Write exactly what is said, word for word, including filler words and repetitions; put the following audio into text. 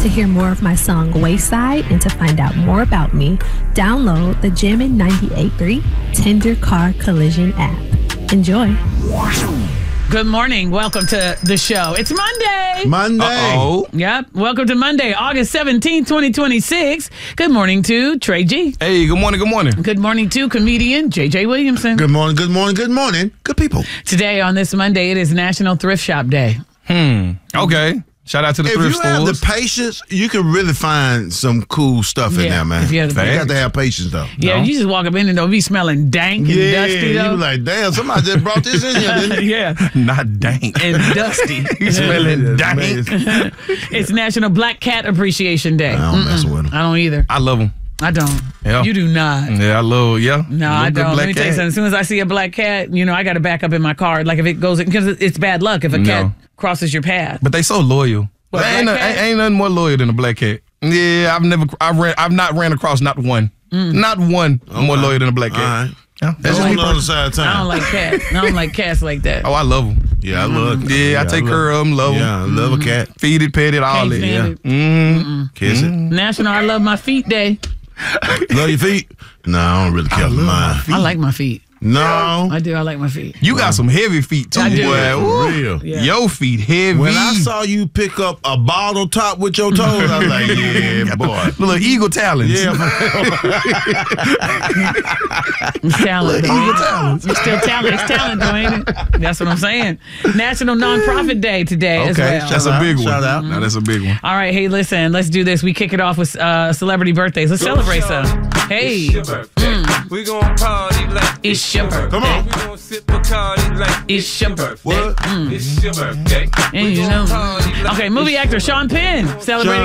To hear more of my song Wayside and to find out more about me, download the Jammin' ninety-eight point three Tender Car Collision app. Enjoy. Good morning. Welcome to the show. It's Monday. Monday. Uh-oh. Yep. Welcome to Monday, August seventeenth, twenty twenty-six. Good morning to Trey G. Hey, good morning, good morning. Good morning to comedian J J Williamson. Good morning, good morning, good morning. Good people. Today on this Monday, it is National Thrift Shop Day. Hmm. Okay. Shout out to the If thrift you have stores. the patience, you can really find some cool stuff in Yeah, there, man. if you have the You got patience. to have patience, though. Yeah, No. you just walk up in and don't be smelling dank and Yeah, dusty, you though. be like, damn, somebody just brought this in here, didn't they? yeah, Not dank. and dusty. You smelling Yeah, dank. man. It's National Black Cat Appreciation Day. I don't mess with them. I don't either. I love them. I don't. Yeah. You do not. Yeah, I love, yeah. No, Love I good don't. black Let me tell you cat. something. As soon as I see a black cat, you know, I got to back up in my car. Like if it goes, because it's bad luck if a No. cat crosses your path. But they so loyal. What, ain't, black no- cat? ain't, ain't nothing more loyal than a black cat. Yeah, I've never, I've ran, I've not ran across not one, not one more loyal than a black cat. All right. Yeah, That's just on me the other personally. side of town. I don't like cats. I don't like cats like that. Oh, I love them. Yeah, I love it. Yeah, I take care of them, love them. Yeah, I love a cat. Feed it, pet it, all Can't that. stand Yeah. it. Mm-hmm. Kiss it. National I Love My Feet Day. Love your feet? No, I don't really care for mine. I like my feet. No. I do. I like my feet. You got some heavy feet too, I do. boy. For Ooh. real. Yeah. Your feet heavy. When I saw you pick up a bottle top with your toes, I was like, yeah, boy. little eagle talons. Yeah, It's talent. though. It's still talent. It's talent, though, ain't it? That's what I'm saying. National Nonprofit Day today as Okay, well. that's a out, big one. shout out. Now that's a big one. All right, hey, listen, let's do this. We kick it off with uh, celebrity birthdays. Let's celebrate some. Hey, It's your birthday. We gon' party like it's your birthday. Come on. we gon' sip Bacardi like It's your birthday. What? It's your birthday. And We you gon' know. party like Okay, movie actor Sean Penn celebrating